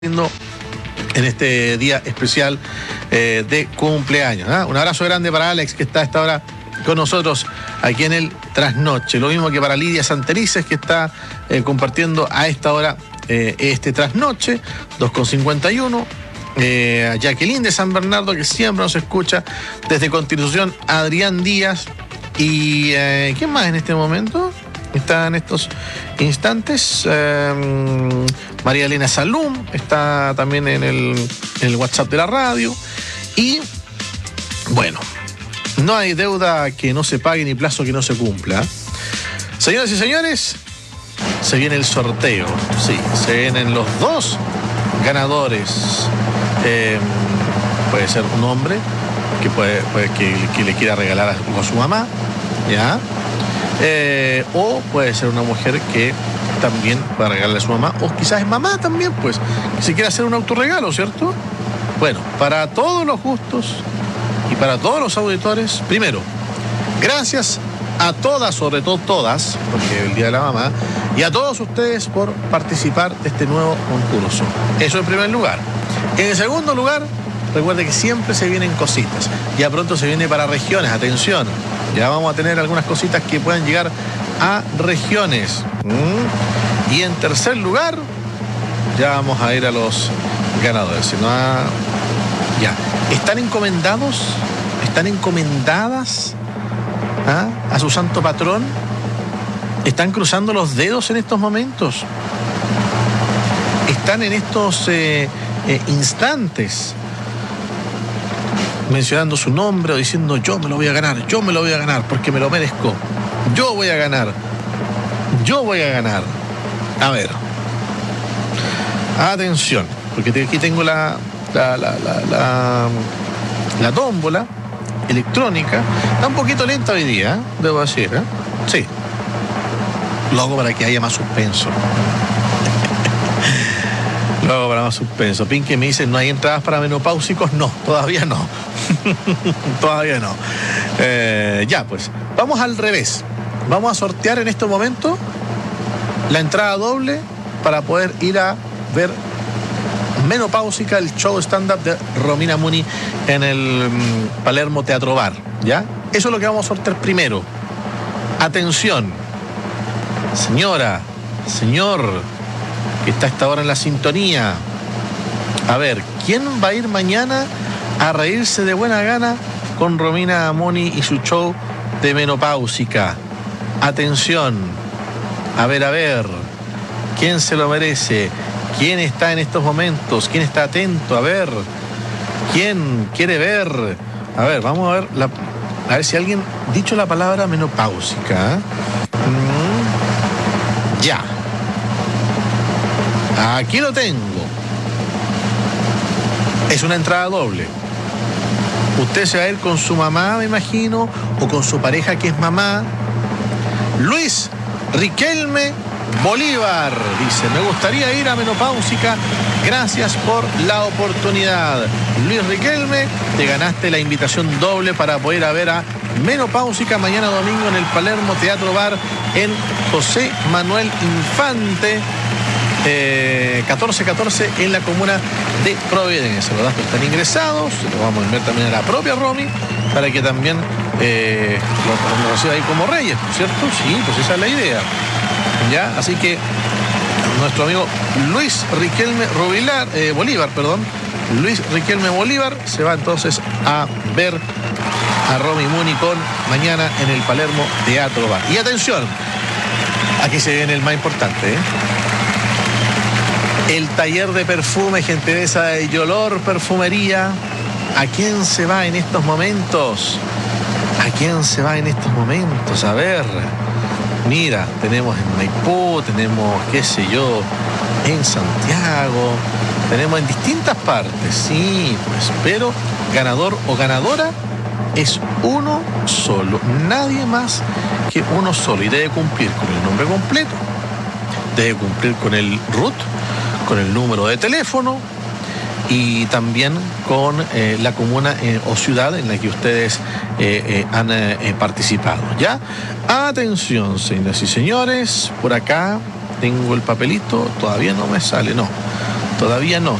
en este día especial de cumpleaños. Un abrazo grande para Alex, que está a esta hora con nosotros aquí en el Trasnoche. Lo mismo que para Lidia Santerices, que está compartiendo a esta hora este Trasnoche, 2:51. A Jacqueline de San Bernardo, que siempre nos escucha desde Constitución, Adrián Díaz. ¿Y quién más en este momento está en estos instantes? María Elena Salum está también en el WhatsApp de la radio. Y bueno, no hay deuda que no se pague ni plazo que no se cumpla. Señoras y señores, se viene el sorteo. Sí, se vienen los dos ganadores. Puede ser un hombre que puede que le quiera regalar algo a su mamá, ¿ya? O puede ser una mujer que también pueda regalarle a su mamá, o quizás es mamá también, pues, que se quiera hacer un autorregalo, ¿cierto? Bueno, para todos los gustos y para todos los auditores, primero, gracias a todas, sobre todo todas, porque es el Día de la Mamá, y a todos ustedes por participar de este nuevo concurso. Eso en primer lugar. En segundo lugar, recuerde que siempre se vienen cositas. Ya pronto se viene para regiones, atención. Ya vamos a tener algunas cositas que puedan llegar a regiones. Y en tercer lugar, ya vamos a ir a los ganadores. Si no, ya. ¿Están encomendados? ¿Están encomendadas a su santo patrón? ¿Están cruzando los dedos en estos momentos? ¿Están en estos instantes mencionando su nombre o diciendo yo me lo voy a ganar, porque me lo merezco, yo voy a ganar? A ver, atención, porque aquí tengo la tómbola electrónica. Está un poquito lenta hoy día, debo decir, sí, lo hago para que haya más suspenso. Luego para más suspenso. Pinky me dice, ¿no hay entradas para menopáusicos? No, todavía no. Todavía no. Ya, pues, vamos al revés. Vamos a sortear en este momento la entrada doble para poder ir a ver Menopáusica, el show stand-up de Romina Muni en el Palermo Teatro Bar, ¿ya? Eso es lo que vamos a sortear primero. Atención, señora, señor, que está a esta hora en la sintonía. A ver, ¿quién va a ir mañana a reírse de buena gana con Romina Moni y su show de Menopáusica? Atención. A ver, ¿quién se lo merece? ¿Quién está en estos momentos? ¿Quién está atento? A ver, ¿quién quiere ver? A ver, vamos a ver, a ver si alguien dicho la palabra menopáusica. Ya. Aquí lo tengo. Es una entrada doble. Usted se va a ir con su mamá, me imagino, o con su pareja que es mamá. Luis Riquelme Bolívar dice, me gustaría ir a Menopáusica, gracias por la oportunidad. Luis Riquelme, te ganaste la invitación doble para poder ir a ver a Menopáusica mañana domingo en el Palermo Teatro Bar en José Manuel Infante, 1414 en la comuna de Providencia. Los datos están ingresados, los vamos a enviar también a la propia Romy para que también lo reciba ahí como reyes, ¿cierto? Sí, pues esa es la idea. ¿Ya? Así que nuestro amigo Luis Riquelme Bolívar, Luis Riquelme Bolívar se va entonces a ver a Romy Muni con mañana en el Palermo Teatro Bar. Y atención, aquí se viene el más importante, el taller de perfume, gentileza de Yolor Perfumería. ¿A quién se va en estos momentos? A ver, mira, tenemos en Maipú, tenemos, qué sé yo, en Santiago, tenemos en distintas partes, sí, pues, pero ganador o ganadora es uno solo, nadie más que uno solo, y debe cumplir con el nombre completo, debe cumplir con el RUT, con el número de teléfono y también con la comuna o ciudad en la que ustedes han participado, ¿ya? Atención, señoras y señores, por acá tengo el papelito, todavía no me sale, no. Todavía no.